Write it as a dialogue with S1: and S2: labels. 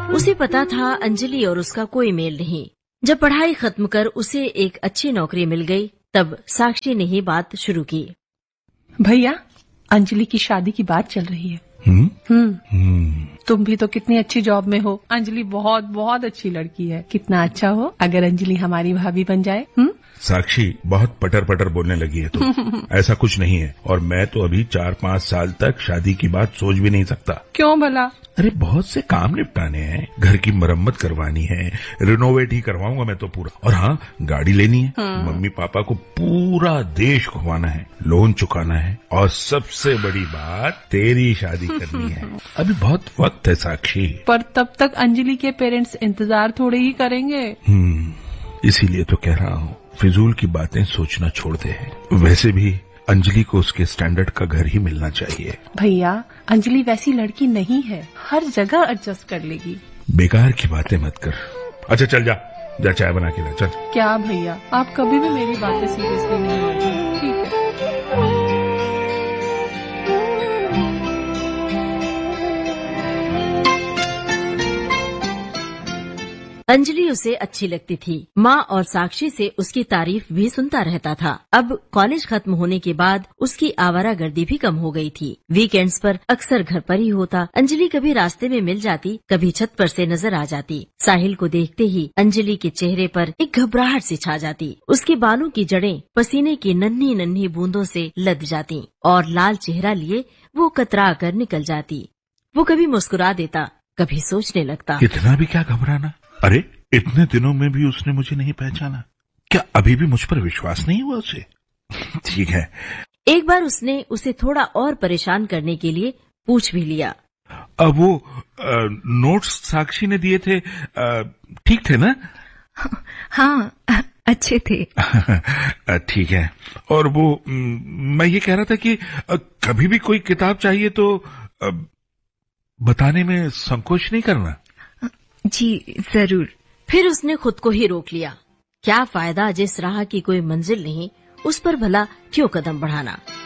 S1: उसे पता था अंजलि और उसका कोई मेल नहीं। जब पढ़ाई खत्म कर उसे एक अच्छी नौकरी मिल गई, तब साक्षी ने ही बात शुरू की।
S2: भैया, अंजलि की शादी की बात चल रही है। तुम भी तो कितनी अच्छी जॉब में हो। अंजलि बहुत बहुत अच्छी लड़की है। कितना अच्छा हो अगर अंजलि हमारी भाभी बन जाए।
S3: साक्षी, बहुत पटर पटर बोलने लगी है तुम। ऐसा कुछ नहीं है, और मैं तो अभी 4-5 साल तक शादी की बात सोच भी नहीं सकता।
S2: क्यों भला?
S3: अरे बहुत से काम निपटाने हैं, घर की मरम्मत करवानी है, रिनोवेट ही करवाऊंगा मैं तो पूरा। और हाँ, गाड़ी लेनी है, मम्मी पापा को पूरा देश घुमाना है, लोन चुकाना है, और सबसे बड़ी बात तेरी शादी करनी है। अभी बहुत वक्त है साक्षी।
S2: पर तब तक अंजलि के पेरेंट्स इंतजार थोड़े ही करेंगे।
S3: इसीलिए तो कह रहा हूँ, फिजूल की बातें सोचना छोड़ दे। वैसे भी अंजलि को उसके स्टैंडर्ड का घर ही मिलना चाहिए।
S2: भैया, अंजलि वैसी लड़की नहीं है, हर जगह एडजस्ट कर लेगी।
S3: बेकार की बातें मत कर। अच्छा चल, जा चाय बना के ला, चल।
S2: क्या भैया, आप कभी भी मेरी बातें सीरियसली नहीं लेते। ठीक है।
S1: अंजलि उसे अच्छी लगती थी। माँ और साक्षी से उसकी तारीफ भी सुनता रहता था। अब कॉलेज खत्म होने के बाद उसकी आवारागर्दी भी कम हो गई थी। वीकेंड्स पर अक्सर घर पर ही होता। अंजलि कभी रास्ते में मिल जाती, कभी छत पर से नजर आ जाती। साहिल को देखते ही अंजलि के चेहरे पर एक घबराहट सी छा जाती। उसके बालों की जड़ें पसीने की नन्ही नन्ही बूंदों से लद जाती और लाल चेहरा लिए वो कतरा कर निकल जाती। वो कभी मुस्कुरा देता, कभी सोचने लगता,
S3: इतना भी क्या घबराना। अरे इतने दिनों में भी उसने मुझे नहीं पहचाना। क्या अभी भी मुझ पर विश्वास नहीं हुआ उसे? ठीक है।
S1: एक बार उसने उसे थोड़ा और परेशान करने के लिए पूछ भी लिया।
S3: अब वो नोट्स साक्षी ने दिए थे, ठीक थे ना?
S4: हाँ, अच्छे थे।
S3: ठीक है। और वो मैं ये कह रहा था कि कभी भी कोई किताब चाहिए तो बताने में संकोच नहीं करना।
S4: जी जरूर।
S1: फिर उसने खुद को ही रोक लिया। क्या फायदा जिस राह की कोई मंजिल नहीं, उस पर भला क्यों कदम बढ़ाना।